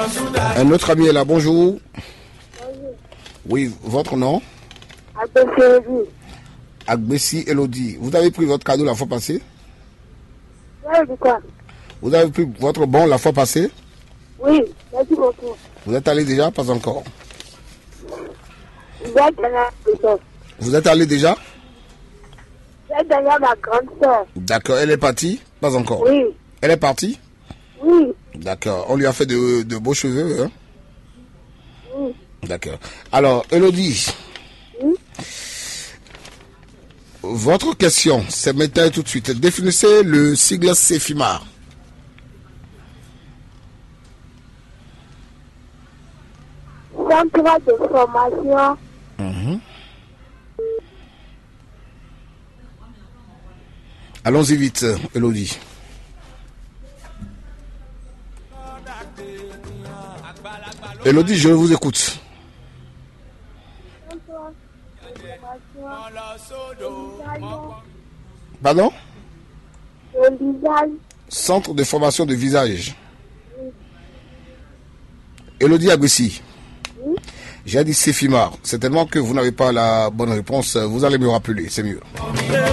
Un autre ami est là, bonjour. Oui, votre nom? Agbessi Elodie. Vous avez pris votre cadeau la fois passée? Oui, de quoi? Vous avez pris votre bon la fois passée? Oui, merci beaucoup. Vous êtes allé déjà? Pas encore. Vous êtes allé déjà? J'ai donné à ma grande soeur. D'accord, elle est partie? Pas encore. Oui. Elle est partie? Oui. D'accord, on lui a fait de beaux cheveux, hein? Oui. D'accord. Alors, Elodie, Oui. votre question, c'est maintenant tout de suite. Définissez le sigle CEFIMAR. Centre de formation. Allons-y vite, Elodie. Elodie, je vous écoute. Centre de formation. Pardon? Le visage. Centre de formation de visage. Elodie Agbessi. Oui. J'ai dit CEFIMAR. C'est tellement que vous n'avez pas la bonne réponse. Vous allez me rappeler, c'est mieux.